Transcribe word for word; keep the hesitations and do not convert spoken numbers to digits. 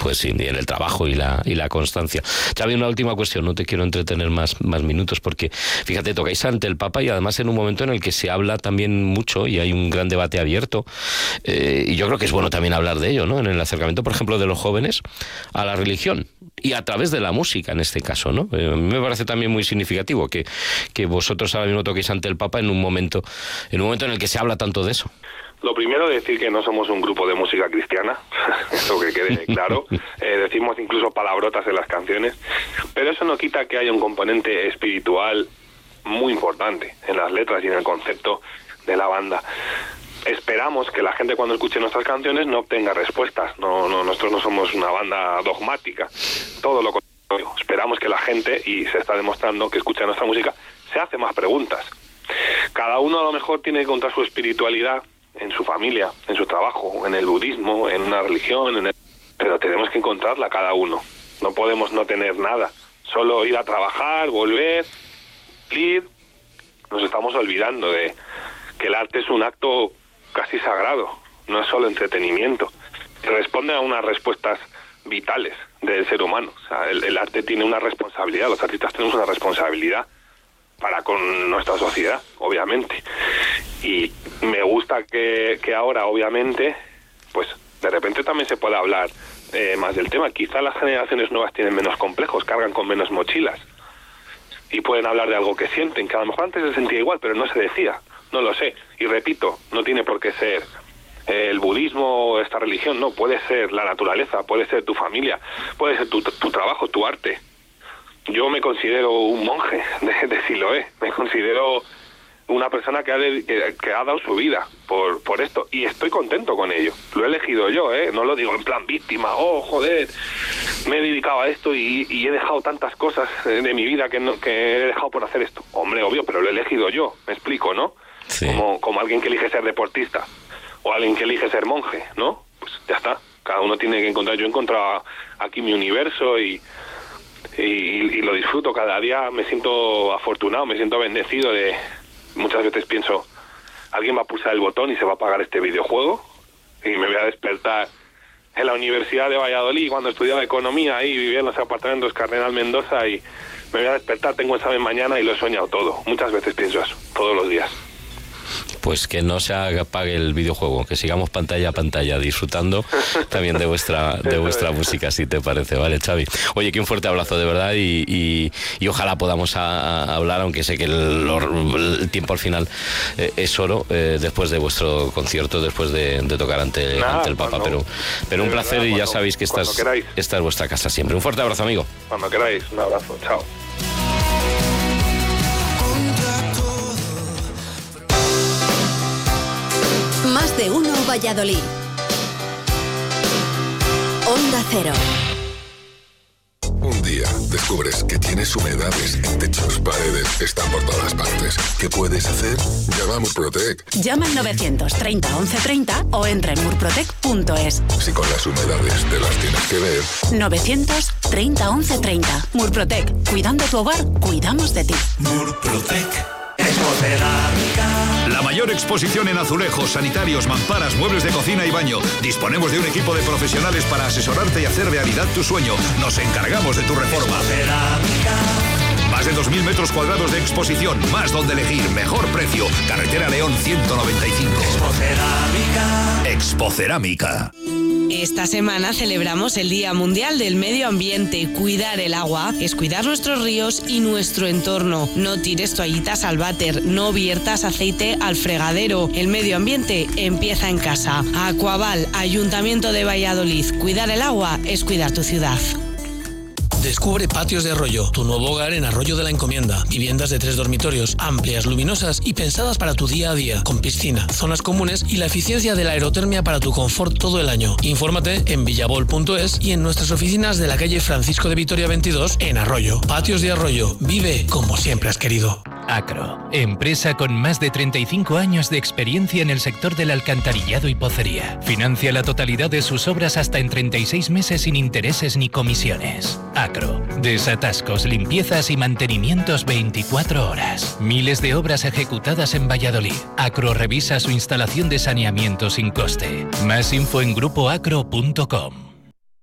pues sí, en el trabajo y la, y la constancia. Xavi, una última cuestión, no te quiero entretener más, más minutos, porque fíjate, tocáis ante el Papa y además en un momento en el que se habla también mucho y hay un gran debate abierto, eh, y yo creo que es bueno también hablar de ello, ¿no? En el acercamiento, por ejemplo, de los jóvenes a la religión y a través de la música en este caso, ¿no? Eh, a mí me parece también muy significativo que, que vosotros ahora mismo toquéis ante el Papa en un momento, en un momento en el que se habla tanto de eso. Lo primero, decir que no somos un grupo de música cristiana, eso que quede claro. Eh, decimos incluso palabrotas en las canciones, pero eso no quita que haya un componente espiritual muy importante en las letras y en el concepto de la banda. Esperamos que la gente cuando escuche nuestras canciones no obtenga respuestas. No, no, nosotros no somos una banda dogmática, todo lo contrario. Esperamos que la gente, y se está demostrando que escucha nuestra música, se hace más preguntas. Cada uno a lo mejor tiene que encontrar su espiritualidad en su familia, en su trabajo, en el budismo, en una religión, en el... pero tenemos que encontrarla cada uno. No podemos no tener nada, solo ir a trabajar, volver, ir. Nos estamos olvidando de que el arte es un acto casi sagrado, no es solo entretenimiento. Responde a unas respuestas vitales del ser humano. O sea, el, el arte tiene una responsabilidad, los artistas tenemos una responsabilidad para con nuestra sociedad, obviamente. Y me gusta que, que ahora, obviamente, pues de repente también se pueda hablar eh, más del tema. Quizá las generaciones nuevas tienen menos complejos, cargan con menos mochilas y pueden hablar de algo que sienten, que a lo mejor antes se sentía igual, pero no se decía. No lo sé. Y repito, no tiene por qué ser eh, el budismo o esta religión, no. Puede ser la naturaleza, puede ser tu familia, puede ser tu, tu trabajo, tu arte. Yo me considero un monje de, de Siloé. Me considero una persona que ha, de, que, que ha dado su vida por, por esto. Y estoy contento con ello. Lo he elegido yo, ¿eh? No lo digo en plan víctima. Oh, joder, me he dedicado a esto y, y he dejado tantas cosas de mi vida que, no, que he dejado por hacer esto. Hombre, obvio, pero lo he elegido yo. Me explico, ¿no? Sí. Como, como alguien que elige ser deportista o alguien que elige ser monje, ¿no? Pues ya está. Cada uno tiene que encontrar. Yo he encontrado aquí mi universo y, y, y lo disfruto cada día. Me siento afortunado, me siento bendecido de... Muchas veces pienso, alguien va a pulsar el botón y se va a apagar este videojuego y me voy a despertar en la Universidad de Valladolid cuando estudiaba economía y vivía en los apartamentos Cardenal Mendoza y me voy a despertar, tengo examen mañana y lo he soñado todo. Muchas veces pienso eso, todos los días. Pues que no se apague el videojuego, que sigamos pantalla a pantalla disfrutando también de vuestra de vuestra música, si te parece, ¿vale, Xavi? Oye, que un fuerte abrazo de verdad y, y, y ojalá podamos a, a hablar, aunque sé que el, el tiempo al final eh, es oro, eh, después de vuestro concierto, después de, de tocar ante, Nada, ante el Papa, cuando, pero, pero un placer verdad, y ya cuando, sabéis que esta es, esta es vuestra casa siempre. Un fuerte abrazo, amigo. Cuando queráis, un abrazo, chao. Más de uno Valladolid. Onda Cero. Un día descubres que tienes humedades en techos, paredes, están por todas partes. ¿Qué puedes hacer? Llama a Murprotec. Llama al novecientos treinta once treinta o entra en murprotec punto es. Si con las humedades te las tienes que ver. novecientos treinta once treinta. Murprotec. Cuidando tu hogar, cuidamos de ti. Murprotec. Expocerámica. La mayor exposición en azulejos, sanitarios, mamparas, muebles de cocina y baño. Disponemos de un equipo de profesionales para asesorarte y hacer realidad tu sueño. Nos encargamos de tu reforma. Más de dos mil metros cuadrados de exposición, más donde elegir, mejor precio. Carretera León ciento noventa y cinco. Expocerámica. Expocerámica. Esta semana celebramos el Día Mundial del Medio Ambiente. Cuidar el agua es cuidar nuestros ríos y nuestro entorno. No tires toallitas al váter, no viertas aceite al fregadero. El medio ambiente empieza en casa. Aquaval, Ayuntamiento de Valladolid. Cuidar el agua es cuidar tu ciudad. Descubre Patios de Arroyo, tu nuevo hogar en Arroyo de la Encomienda. Viviendas de tres dormitorios, amplias, luminosas y pensadas para tu día a día, con piscina, zonas comunes y la eficiencia de la aerotermia para tu confort todo el año. Infórmate en villabol punto es y en nuestras oficinas de la calle Francisco de Vitoria veintidós en Arroyo. Patios de Arroyo, vive como siempre has querido. Acro, empresa con más de treinta y cinco años de experiencia en el sector del alcantarillado y pocería. Financia la totalidad de sus obras hasta en treinta y seis meses sin intereses ni comisiones. Acro, desatascos, limpiezas y mantenimientos veinticuatro horas. Miles de obras ejecutadas en Valladolid. Acro revisa su instalación de saneamiento sin coste. Más info en grupo acro punto com.